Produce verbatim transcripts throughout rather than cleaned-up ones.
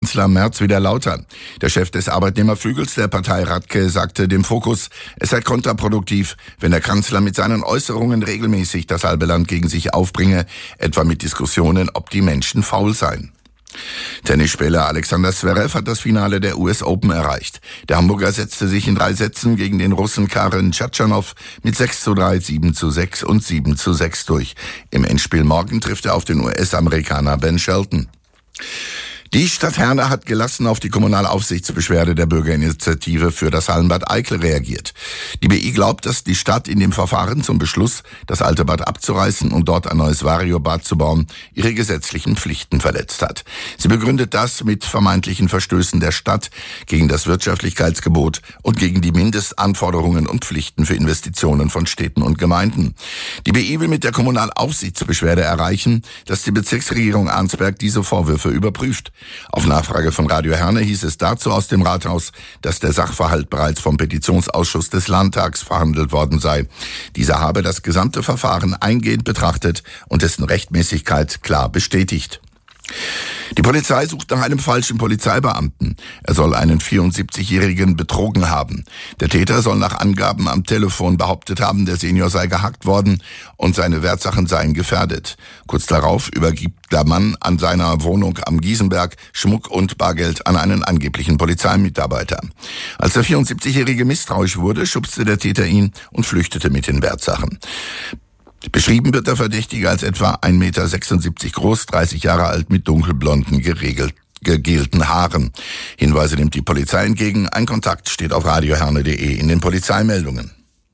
Kanzler Merz wieder lauter. Der Chef des Arbeitnehmerflügels der Partei Radke sagte dem Fokus, es sei kontraproduktiv, wenn der Kanzler mit seinen Äußerungen regelmäßig das halbe Land gegen sich aufbringe, etwa mit Diskussionen, ob die Menschen faul seien. Tennisspieler Alexander Zverev hat das Finale der U S Open erreicht. Der Hamburger setzte sich in drei Sätzen gegen den Russen Karen Tschatschanow mit sechs zu drei, sieben zu sechs und sieben zu sechs durch. Im Endspiel morgen trifft er auf den U S-Amerikaner Ben Shelton. Die Stadt Herne hat gelassen auf die Kommunalaufsichtsbeschwerde der Bürgerinitiative für das Hallenbad Eickel reagiert. Die B I glaubt, dass die Stadt in dem Verfahren zum Beschluss, das alte Bad abzureißen und dort ein neues Variobad zu bauen, ihre gesetzlichen Pflichten verletzt hat. Sie begründet das mit vermeintlichen Verstößen der Stadt gegen das Wirtschaftlichkeitsgebot und gegen die Mindestanforderungen und Pflichten für Investitionen von Städten und Gemeinden. Die B I will mit der Kommunalaufsichtsbeschwerde erreichen, dass die Bezirksregierung Arnsberg diese Vorwürfe überprüft. Auf Nachfrage von Radio Herne hieß es dazu aus dem Rathaus, dass der Sachverhalt bereits vom Petitionsausschuss des Landtags verhandelt worden sei. Dieser habe das gesamte Verfahren eingehend betrachtet und dessen Rechtmäßigkeit klar bestätigt. Die Polizei sucht nach einem falschen Polizeibeamten. Er soll einen vierundsiebzigjährigen betrogen haben. Der Täter soll nach Angaben am Telefon behauptet haben, der Senior sei gehackt worden und seine Wertsachen seien gefährdet. Kurz darauf übergibt der Mann an seiner Wohnung am Gießenberg Schmuck und Bargeld an einen angeblichen Polizeimitarbeiter. Als der vierundsiebzigjährige misstrauisch wurde, schubste der Täter ihn und flüchtete mit den Wertsachen. Beschrieben wird der Verdächtige als etwa ein Meter sechsundsiebzig groß, dreißig Jahre alt, mit dunkelblonden, geregelt, gegelten Haaren. Hinweise nimmt die Polizei entgegen. Ein Kontakt steht auf radioherne punkt de in den Polizeimeldungen.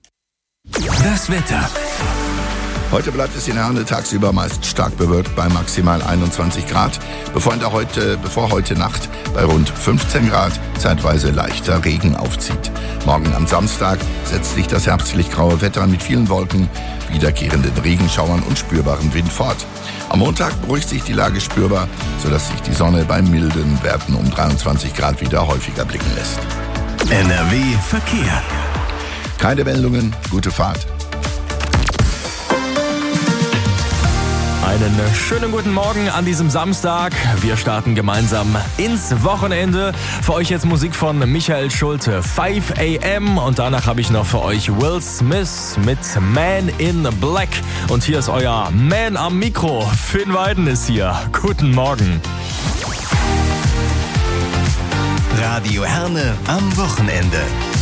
Das Wetter. Heute bleibt es in Herne tagsüber meist stark bewölkt bei maximal einundzwanzig Grad, bevor, in der heute, bevor heute Nacht bei rund fünfzehn Grad zeitweise leichter Regen aufzieht. Morgen am Samstag setzt sich das herbstlich graue Wetter mit vielen Wolken, wiederkehrenden Regenschauern und spürbaren Wind fort. Am Montag beruhigt sich die Lage spürbar, sodass sich die Sonne bei milden Werten um dreiundzwanzig Grad wieder häufiger blicken lässt. N R W Verkehr. Keine Meldungen, gute Fahrt. Einen schönen guten Morgen an diesem Samstag. Wir starten gemeinsam ins Wochenende. Für euch jetzt Musik von Michael Schulte, five a m Und danach habe ich noch für euch Will Smith mit Man in Black. Und hier ist euer Man am Mikro. Finn Weiden ist hier. Guten Morgen. Radio Herne am Wochenende.